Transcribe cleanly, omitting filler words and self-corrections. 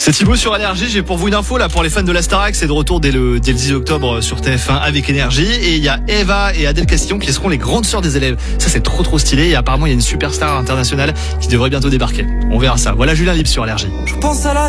C'est Thibaut sur Énergie. J'ai pour vous une info là pour les fans de la Starac. C'est de retour dès le 10 octobre sur TF1 avec Énergie. Et il y a Eva et Adèle Castillon qui seront les grandes sœurs des élèves. Ça c'est trop stylé. Et apparemment il y a une superstar internationale qui devrait bientôt débarquer. On verra ça. Voilà Julien Libre sur Énergie. Je pense à la